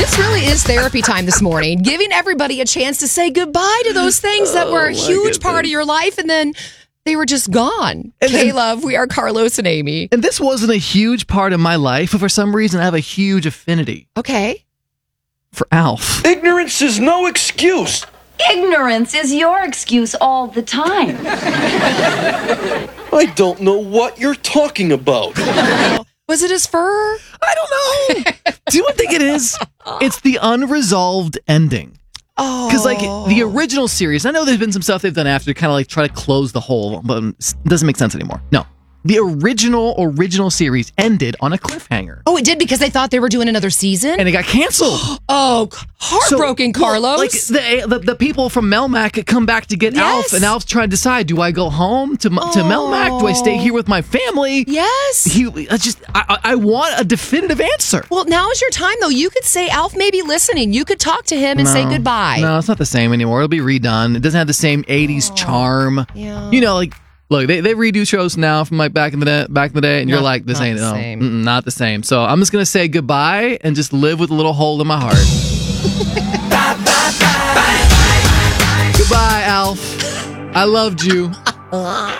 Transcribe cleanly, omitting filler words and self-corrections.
This really is therapy time this morning, giving everybody a chance to say goodbye to those things that were a huge part of your life and then they were just gone. Love, we are Carlos and Amy. And this wasn't a huge part of my life, but for some reason I have a huge affinity. Okay. For Alf. Ignorance is no excuse. Ignorance is your excuse all the time. I don't know what you're talking about. Was it his fur? I don't know. Do you know what I think it is? It's the unresolved ending. Oh. Because, like, the original series, I know there's been some stuff they've done after to kind of, like, try to close the hole, but it doesn't make sense anymore. No. The original series ended on a cliffhanger. Oh, it did because they thought they were doing another season? And it got canceled. Oh, heartbroken, Carlos. Like, the people from Melmac come back to get Alf, and Alf's trying to decide, do I go home to Melmac? Do I stay here with my family? Yes. I want a definitive answer. Well, now is your time, though. You could say Alf may be listening. You could talk to him and say goodbye. No, it's not the same anymore. It'll be redone. It doesn't have the same 80s charm. Yeah. You know, like, look, they redo shows now from like back in the day, and you're like, this ain't not the same. So I'm just gonna say goodbye and just live with a little hole in my heart. Goodbye, Alf. I loved you.